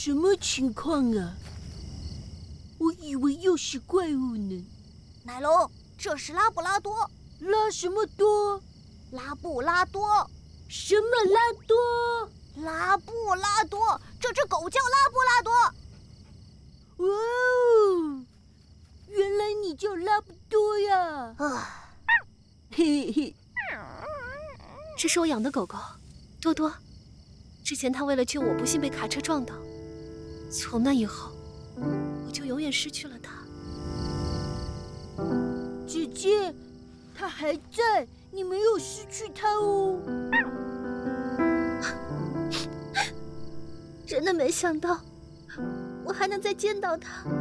什么情况啊？我以为又是怪物呢。 奶龙，这是拉布拉多。 拉什么多？ 拉布拉多。 什么拉多？ 拉布拉多，这只狗叫拉布拉多。 哇哦，原来你叫拉布多呀！嘿嘿， 这是我养的狗狗，多多。之前它为了救我，不幸被卡车撞到，从那以后，我就永远失去了它。 姐姐，它还在，你没有失去它哦。 真的没想到，我还能再见到它。